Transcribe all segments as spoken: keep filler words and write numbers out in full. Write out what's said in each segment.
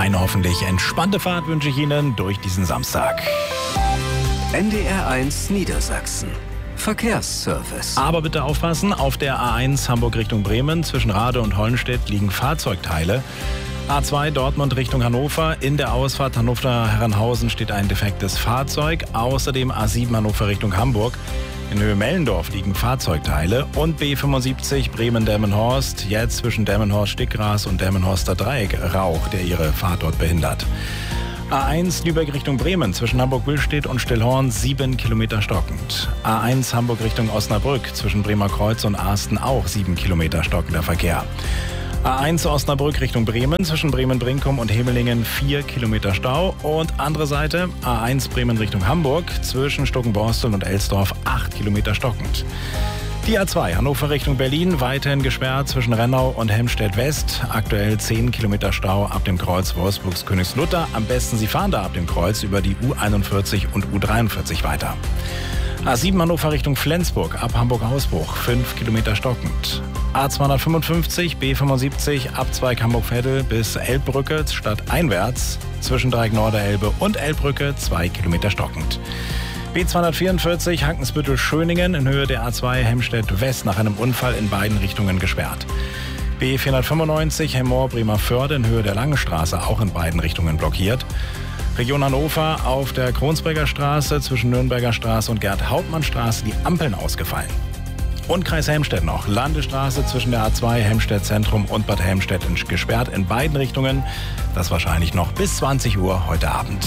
Eine hoffentlich entspannte Fahrt wünsche ich Ihnen durch diesen Samstag. N D R eins Niedersachsen. Verkehrsservice. Aber bitte aufpassen, auf der A eins Hamburg Richtung Bremen zwischen Rade und Hollenstedt liegen Fahrzeugteile. A zwei Dortmund Richtung Hannover. In der Ausfahrt Hannover-Herrenhausen steht ein defektes Fahrzeug. Außerdem A sieben Hannover Richtung Hamburg. In Höhe Mellendorf liegen Fahrzeugteile. Und B fünfundsiebzig Bremen-Delmenhorst. Jetzt zwischen Delmenhorst-Stickgras und Delmenhorster Dreieck Rauch, der Ihre Fahrt dort behindert. A eins Lübeck Richtung Bremen zwischen Hamburg-Billstedt und Stillhorn sieben Kilometer stockend. A eins Hamburg Richtung Osnabrück zwischen Bremer Kreuz und Asten auch sieben Kilometer stockender Verkehr. A eins Osnabrück Richtung Bremen zwischen Bremen-Brinkum und Hemelingen vier Kilometer Stau. Und andere Seite A eins Bremen Richtung Hamburg zwischen Stuckenborstel und Elsdorf acht Kilometer stockend. Die A zwei Hannover Richtung Berlin weiterhin gesperrt zwischen Rennau und Helmstedt West. Aktuell zehn Kilometer Stau ab dem Kreuz Wolfsburgs-Königslutter. Am besten Sie fahren da ab dem Kreuz über die U einundvierzig und U dreiundvierzig weiter. A sieben Hannover Richtung Flensburg ab Hamburg-Hausbruch fünf Kilometer stockend. A zweihundertfünfundfünfzig B fünfundsiebzig Abzweig Hamburg-Veddel bis Elbbrücke stadteinwärts zwischen Dreieck-Norderelbe und Elbbrücke zwei Kilometer stockend. B zweihundertvierundvierzig Hankensbüttel-Schöningen in Höhe der A zwei Helmstedt West nach einem Unfall in beiden Richtungen gesperrt. B vierhundertfünfundneunzig Hemmoor-Bremerförde in Höhe der Langenstraße auch in beiden Richtungen blockiert. Region Hannover auf der Kronsberger Straße zwischen Nürnberger Straße und Gerd-Hauptmann-Straße die Ampeln ausgefallen. Und Kreis Helmstedt noch. Landesstraße zwischen der A zwei Helmstedt Zentrum und Bad Helmstedt gesperrt in beiden Richtungen. Das wahrscheinlich noch bis zwanzig Uhr heute Abend.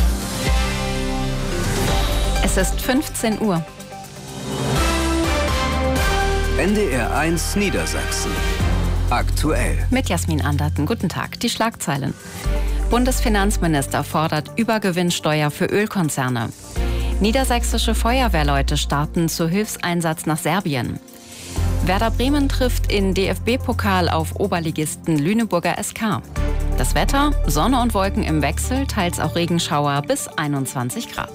Es ist fünfzehn Uhr. N D R eins Niedersachsen. Aktuell. Mit Jasmin Anderten. Guten Tag. Die Schlagzeilen. Bundesfinanzminister fordert Übergewinnsteuer für Ölkonzerne. Niedersächsische Feuerwehrleute starten zu Hilfseinsatz nach Serbien. Werder Bremen trifft in D F B-Pokal auf Oberligisten Lüneburger S K. Das Wetter, Sonne und Wolken im Wechsel, teils auch Regenschauer bis einundzwanzig Grad.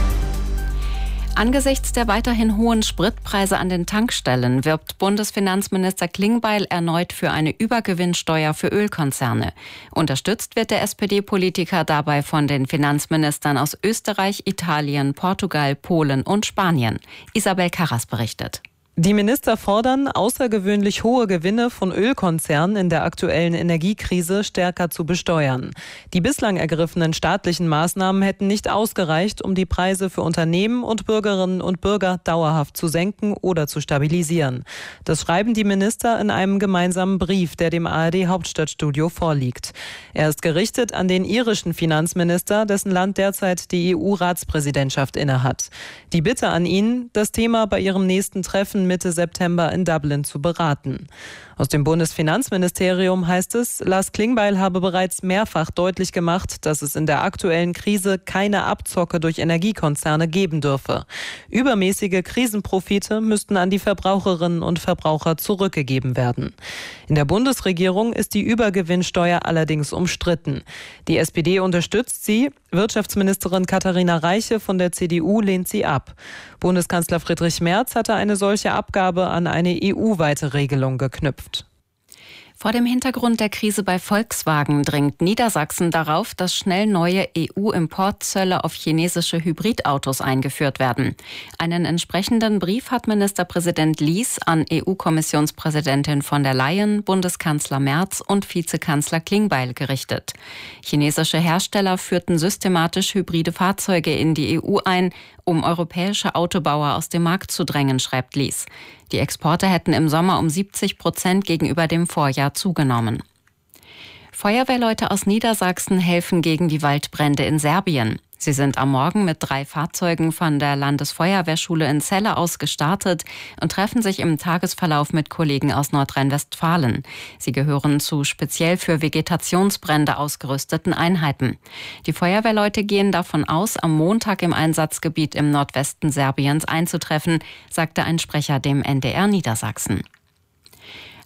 Angesichts der weiterhin hohen Spritpreise an den Tankstellen wirbt Bundesfinanzminister Klingbeil erneut für eine Übergewinnsteuer für Ölkonzerne. Unterstützt wird der S P D-Politiker dabei von den Finanzministern aus Österreich, Italien, Portugal, Polen und Spanien. Isabel Karras berichtet. Die Minister fordern, außergewöhnlich hohe Gewinne von Ölkonzernen in der aktuellen Energiekrise stärker zu besteuern. Die bislang ergriffenen staatlichen Maßnahmen hätten nicht ausgereicht, um die Preise für Unternehmen und Bürgerinnen und Bürger dauerhaft zu senken oder zu stabilisieren. Das schreiben die Minister in einem gemeinsamen Brief, der dem A R D-Hauptstadtstudio vorliegt. Er ist gerichtet an den irischen Finanzminister, dessen Land derzeit die E U-Ratspräsidentschaft innehat. Die Bitte an ihn, das Thema bei ihrem nächsten Treffen Mitte September in Dublin zu beraten. Aus dem Bundesfinanzministerium heißt es, Lars Klingbeil habe bereits mehrfach deutlich gemacht, dass es in der aktuellen Krise keine Abzocke durch Energiekonzerne geben dürfe. Übermäßige Krisenprofite müssten an die Verbraucherinnen und Verbraucher zurückgegeben werden. In der Bundesregierung ist die Übergewinnsteuer allerdings umstritten. Die S P D unterstützt sie, Wirtschaftsministerin Katharina Reiche von der C D U lehnt sie ab. Bundeskanzler Friedrich Merz hatte eine solche Abgabe an eine E U-weite Regelung geknüpft. Vor dem Hintergrund der Krise bei Volkswagen drängt Niedersachsen darauf, dass schnell neue E U-Importzölle auf chinesische Hybridautos eingeführt werden. Einen entsprechenden Brief hat Ministerpräsident Lies an E U-Kommissionspräsidentin von der Leyen, Bundeskanzler Merz und Vizekanzler Klingbeil gerichtet. Chinesische Hersteller führten systematisch hybride Fahrzeuge in die E U ein, um europäische Autobauer aus dem Markt zu drängen, schreibt Lies. Die Exporte hätten im Sommer um siebzig Prozent gegenüber dem Vorjahr zugenommen. Feuerwehrleute aus Niedersachsen helfen gegen die Waldbrände in Serbien. Sie sind am Morgen mit drei Fahrzeugen von der Landesfeuerwehrschule in Celle aus gestartet und treffen sich im Tagesverlauf mit Kollegen aus Nordrhein-Westfalen. Sie gehören zu speziell für Vegetationsbrände ausgerüsteten Einheiten. Die Feuerwehrleute gehen davon aus, am Montag im Einsatzgebiet im Nordwesten Serbiens einzutreffen, sagte ein Sprecher dem N D R Niedersachsen.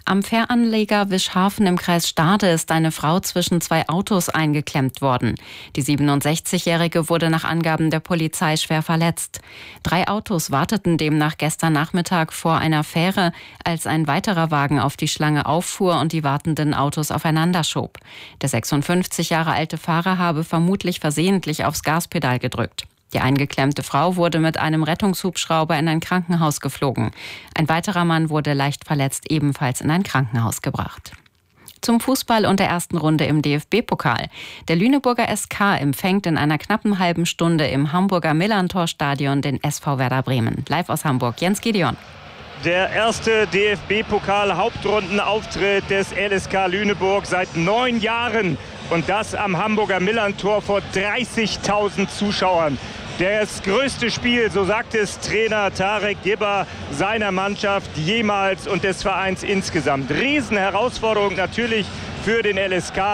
Am Fähranleger Wischhafen im Kreis Stade ist eine Frau zwischen zwei Autos eingeklemmt worden. Die siebenundsechzigjährige wurde nach Angaben der Polizei schwer verletzt. Drei Autos warteten demnach gestern Nachmittag vor einer Fähre, als ein weiterer Wagen auf die Schlange auffuhr und die wartenden Autos aufeinander schob. Der sechsundfünfzig Jahre alte Fahrer habe vermutlich versehentlich aufs Gaspedal gedrückt. Die eingeklemmte Frau wurde mit einem Rettungshubschrauber in ein Krankenhaus geflogen. Ein weiterer Mann wurde leicht verletzt ebenfalls in ein Krankenhaus gebracht. Zum Fußball und der ersten Runde im D F B-Pokal. Der Lüneburger S K empfängt in einer knappen halben Stunde im Hamburger Millerntor-Stadion den S V Werder Bremen. Live aus Hamburg, Jens Gideon. Der erste D F B-Pokal-Hauptrundenauftritt des L S K Lüneburg seit neun Jahren. Und das am Hamburger Millerntor vor dreißigtausend Zuschauern. Das größte Spiel, so sagt es Trainer Tarek Gibber, seiner Mannschaft jemals und des Vereins insgesamt. Riesenherausforderung natürlich für den L S K.